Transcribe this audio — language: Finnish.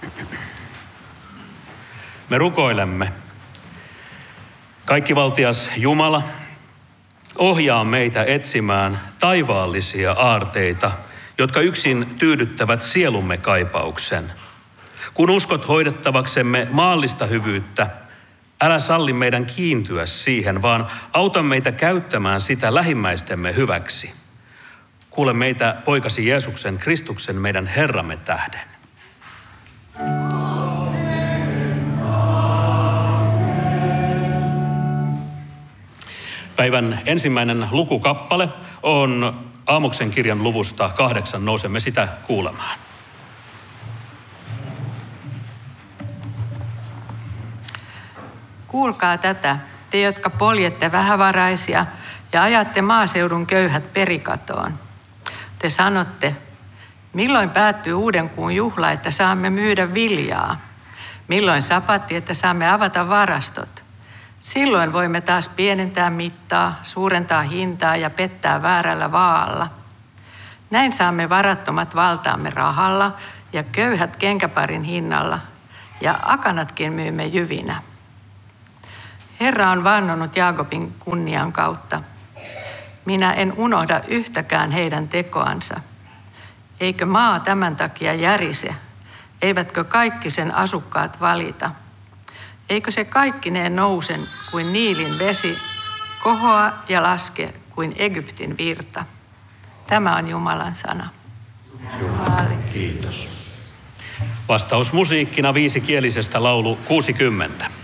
Me rukoilemme. Kaikkivaltias Jumala, ohjaa meitä etsimään taivaallisia aarteita, jotka yksin tyydyttävät sielumme kaipauksen. Kun uskot hoidettavaksemme maallista hyvyyttä, älä salli meidän kiintyä siihen, vaan auta meitä käyttämään sitä lähimmäistemme hyväksi. Kuule meitä poikasi Jeesuksen Kristuksen meidän Herramme tähden. Päivän ensimmäinen lukukappale on Aamoksen kirjan luvusta 8. Nousemme sitä kuulemaan. Kuulkaa tätä, te jotka poljette vähävaraisia ja ajatte maaseudun köyhät perikatoon. Te sanotte, milloin päättyy uuden kuun juhla, että saamme myydä viljaa? Milloin sapatti, että saamme avata varastot? Silloin voimme taas pienentää mittaa, suurentaa hintaa ja pettää väärällä vaalla. Näin saamme varattomat valtaamme rahalla ja köyhät kenkäparin hinnalla ja akanatkin myymme jyvinä. Herra on vannonut Jaakobin kunnian kautta. Minä en unohda yhtäkään heidän tekoansa. Eikö maa tämän takia järise? Eivätkö kaikki sen asukkaat valita? Eikö se kaikkineen nousen kuin Niilin vesi, kohoa ja laske kuin Egyptin virta? Tämä on Jumalan sana. Kiitos. Vastaus musiikkina viisikielisestä laulu 60.